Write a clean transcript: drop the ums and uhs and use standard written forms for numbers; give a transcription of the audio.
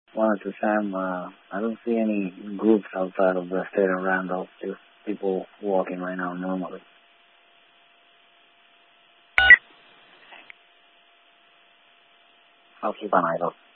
wanted to Sam, I don't see any groups outside of the state of Randolph, just people walking right now normally. I'll keep an eye out.